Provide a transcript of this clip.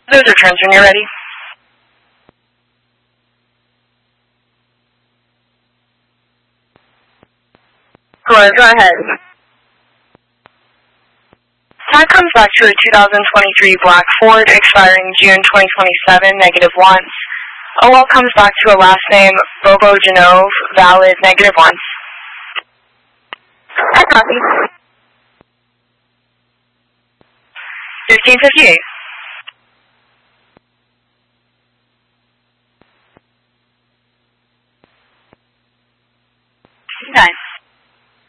Those are turns when you're ready. Cora, go ahead. Tag comes back to a 2023 black Ford expiring June 2027, -1. OL comes back to a last name, Bobo Genove, valid -1. I copy. 1558.